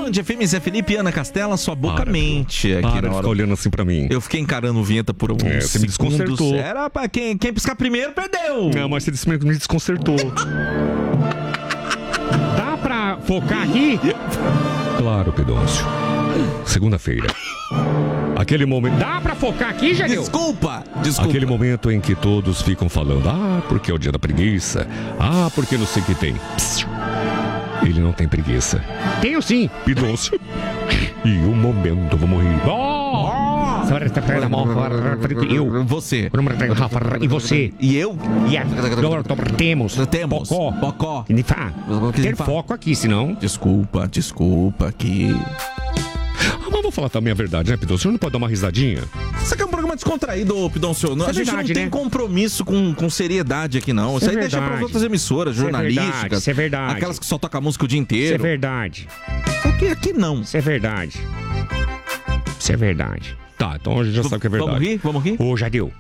Band FM, Zé Felipe e Ana Castela, sua boca mente aqui para na de hora. ficar olhando assim pra mim. Eu fiquei encarando o vinheta por alguns você me segundos. desconcertou. Era pra quem piscar primeiro, perdeu. Não, mas você me desconcertou. Dá pra focar aqui? Claro, Pidoncio. Segunda-feira. Aquele momento... Dá pra focar aqui, Jadeu? Desculpa. Aquele momento em que todos ficam falando, porque é o dia da preguiça, porque não sei o que tem. Psst. Ele não tem preguiça. Tenho sim, Pidoncio. E um momento, vamos rir. Eu. Você. E você. E eu? Temos. Bocó. Ter foco aqui, senão... Desculpa, aqui... Mas vou falar também a verdade, né, Pidoncio? O senhor não pode dar uma risadinha? Isso aqui é um programa descontraído, Pidoncio. A gente não tem compromisso com seriedade aqui, não. Isso aí deixa para as outras emissoras jornalísticas. Isso é verdade. Aquelas que só tocam música o dia inteiro. Isso é verdade. Aqui não. Isso é verdade. Isso é verdade. Tá, então a gente já sabe que é verdade. Vamos rir? Ô, Jadeu.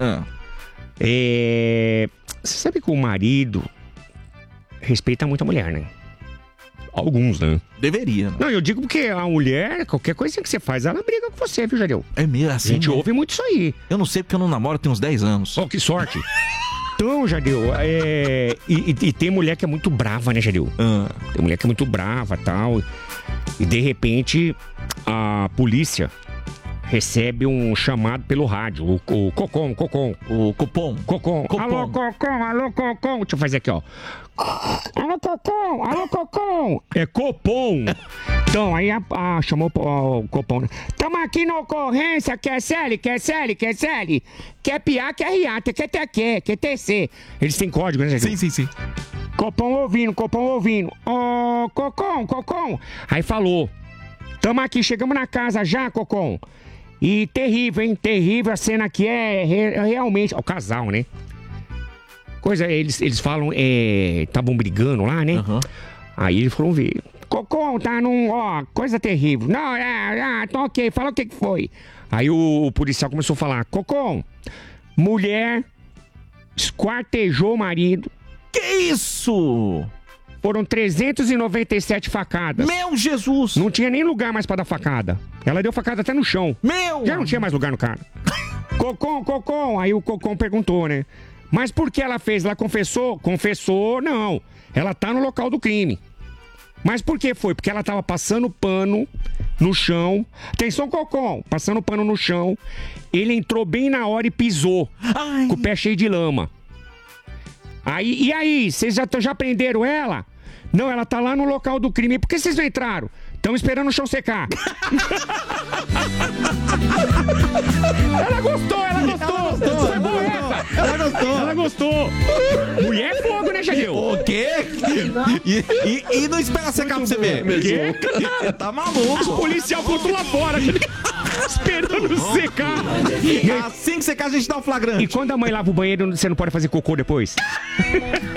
Você sabe que o marido respeita muito a mulher, né? Alguns, né? Deveria. Não, eu digo porque a mulher, qualquer coisa que você faz, ela briga com você, viu, Jadeu? É mesmo assim? A gente ouve muito isso aí. Eu não sei porque eu não namoro, tem uns 10 anos. Oh, que sorte. Então, Jadeu, e tem mulher que é muito brava, né, Jadeu? Tem mulher que é muito brava e tal. E de repente, a polícia recebe um chamado pelo rádio. O Cocom. O Copom. Cocom. Alô, Cocom. Deixa eu fazer aqui, ó. Alô, Cocom. É Copom. Então, aí chamou o Copom. Tamo aqui na ocorrência, quer CL? Quer PA, quer RA, quer TC. Eles têm código, né, gente? Sim. Copom ouvindo. Ô, Cocom. Aí falou. Tamo aqui, chegamos na casa já, Cocom. E terrível, hein? Terrível, a cena aqui é realmente... O casal, né? Eles falam, estavam brigando lá, né? Aí eles foram ver. Cocom, tá coisa terrível. Não, tá ok, fala o que foi. Aí o policial começou a falar, Cocom, mulher esquartejou o marido. Que isso? Foram 397 facadas. Meu Jesus! Não tinha nem lugar mais pra dar facada. Ela deu facada até no chão. Já não tinha mais lugar no cara. Cocom. Aí o Cocom perguntou, né? Mas por que ela fez? Ela confessou? Confessou, não. Ela tá no local do crime. Mas por que foi? Porque ela tava passando pano no chão. Atenção, Cocom. Passando pano no chão. Ele entrou bem na hora e pisou. Com o pé cheio de lama. E aí, vocês já prenderam ela? Não, ela tá lá no local do crime. Por que vocês não entraram? Estão esperando o chão secar. Ela gostou. Foi boa essa. Ela gostou. Mulher é fogo, né, Jadeu? O quê? E não espera secar pra você ver. Você tá maluco. O policial botou lá fora. Esperando secar. Assim que secar, a gente dá um flagrante. E quando a mãe lava o banheiro, você não pode fazer cocô depois?